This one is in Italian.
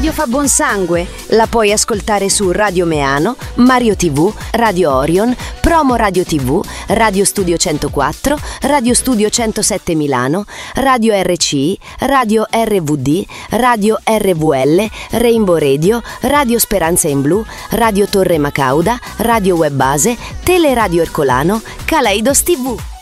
radio fa buon sangue. La puoi ascoltare su Radio Meano, Mario TV, Radio Orion, Promo Radio TV, Radio Studio 104, Radio Studio 107 Milano, Radio RCI, Radio RVD, Radio RVL, Rainbow Radio, Radio Speranza in Blu, Radio Torre Macauda, Radio Web Base, Teleradio Ercolano, Kaleidos TV.